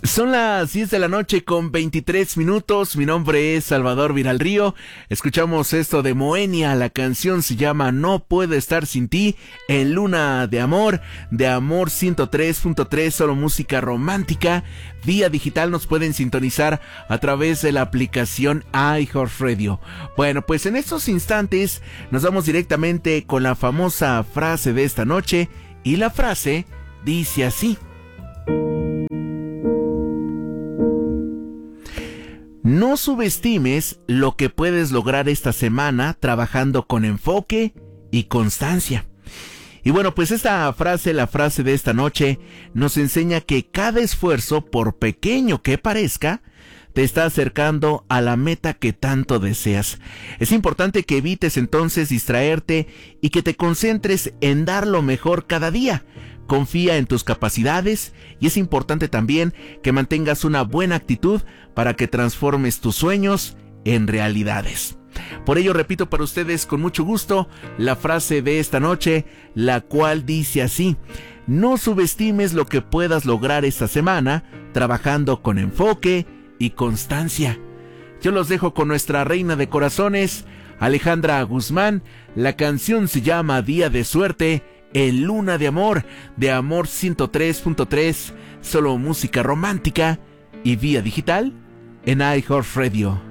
Son las 10 de la noche con 23 minutos. Mi nombre es Salvador Viralrío. Escuchamos esto de Moenia. La canción se llama No Puedo Estar Sin Ti, en Luna de Amor 103.3, solo música romántica. Vía digital nos pueden sintonizar a través de la aplicación iHeartRadio. Bueno, pues en estos instantes nos vamos directamente con la famosa frase de esta noche. Y la frase dice así: no subestimes lo que puedes lograr esta semana trabajando con enfoque y constancia. Y bueno, pues esta frase, la frase de esta noche, nos enseña que cada esfuerzo, por pequeño que parezca, te está acercando a la meta que tanto deseas. Es importante que evites entonces distraerte y que te concentres en dar lo mejor cada día. Confía en tus capacidades y es importante también que mantengas una buena actitud para que transformes tus sueños en realidades. Por ello repito para ustedes con mucho gusto la frase de esta noche, la cual dice así: no subestimes lo que puedas lograr esta semana trabajando con enfoque y constancia. Yo los dejo con nuestra reina de corazones, Alejandra Guzmán. La canción se llama Día de Suerte, en Luna de Amor 103.3, solo música romántica, y vía digital en iHeartRadio.